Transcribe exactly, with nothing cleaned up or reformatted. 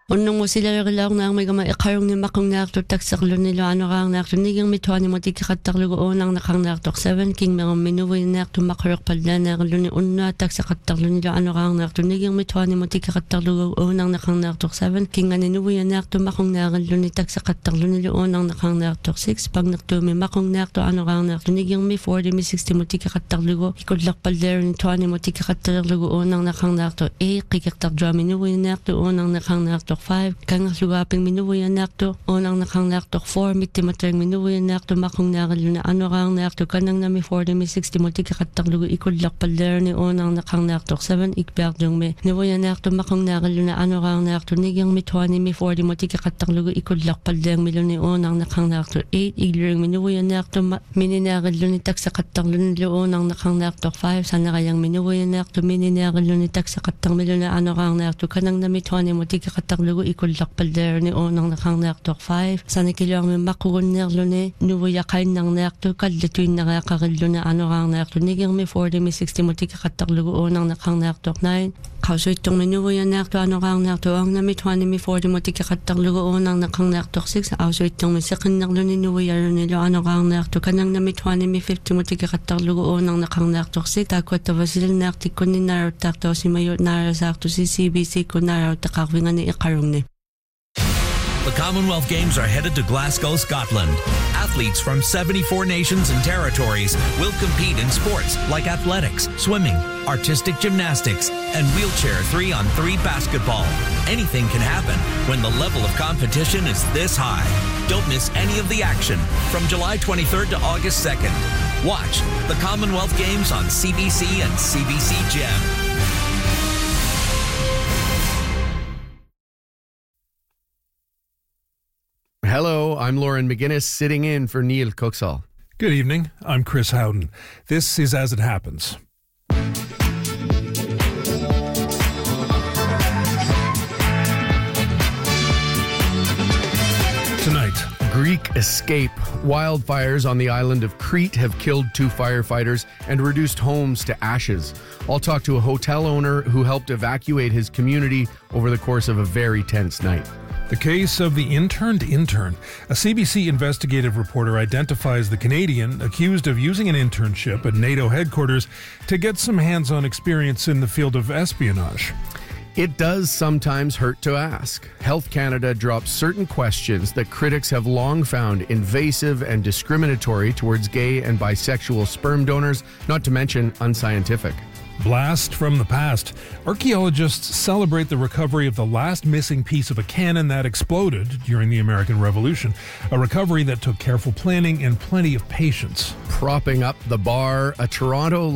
Unong mo sila lang na may gama ikarong ni makong nakto taksaklo nila ano kang nakto nigang mitwani mo tikakataklo onang nakang nakto seven king mga minuwi nakto makarok padla naklo ni unna taksakataklo nila ano kang nakto nigang mitwani mo tikakataklo onang nakang nakto seven king ani nuwi nakto makong naklo ni taksakataklo nila onang nakang nakto six pag nakto mi makong nakto ano kang nakto nigang mi forty mi sixty mo tikakataklo ikodlak padla ni twani mo tikakataklo onang nakang nakto eight kikakataklo minuwi nakto onang nakang nakto five kang lugaping minuwi nakto onang nakang nakto four mitti matreng minuwi nakto makong nakalo na ano kang nakto kanang na mi forty mi sixty mo tikakataklo ikodlak padla ni onang nakang nakto seven ikbyak jong me minuwi nakto makong nakalo na ano kang nakto nigang mi twenty mi forty mo tikakataklo ikodlak padla mi ni onang nakang nakto eight iglering minuwi nakto mininakalo ni taksakataklo ni onang nakang nakto five sana kayang minuwi nakto mininakalo ni taksakataklo na ano kang nakto kanang na mi twenty mo tikakataklo ikodlak padla ni onang nakang nakto five sana kilang mi makugon naklo ni nuwi kain nang nakto kadlatuin nakakakalo na ano kang nakto nigang mi forty mi sixty mo tikakataklo onang nakang nakto nine kauso itong minuwi nakto ano kang nakto ang na mi twenty mi forty mo tikakataklo onang nakang nakto six kauso itong mi second naklo ni nuwi nilo ano kang nakto kanang na mi twenty mi fifty mo tikakataklo onang nakang nakto six takwat vasil nakti ko ni naro takto si mayo naro sakto si C B C ko naro takakwingan ni ikarong ni. The Commonwealth Games are headed to Glasgow, Scotland. Athletes from seventy-four nations and territories will compete in sports like athletics, swimming, artistic gymnastics, and wheelchair three on three basketball. Anything can happen when the level of competition is this high. Don't miss any of the action from July twenty-third to August second. Watch the Commonwealth Games on C B C and C B C Gem. Hello, I'm Lauren McGuinness, sitting in for Neil Coxall. Good evening, I'm Chris Howden. This is As It Happens. Tonight, Greek escape. Wildfires on the island of Crete have killed two firefighters and reduced homes to ashes. I'll talk to a hotel owner who helped evacuate his community over the course of a very tense night. the case of the interned intern. A C B C investigative reporter identifies the Canadian accused of using an internship at NATO headquarters to get some hands-on experience in the field of espionage. It does sometimes hurt to ask. Health Canada drops certain questions that critics have long found invasive and discriminatory towards gay and bisexual sperm donors, not to mention unscientific. Blast from the past. Archaeologists celebrate the recovery of the last missing piece of a cannon that exploded during the American Revolution, a recovery that took careful planning and plenty of patience. Propping up the bar, a Toronto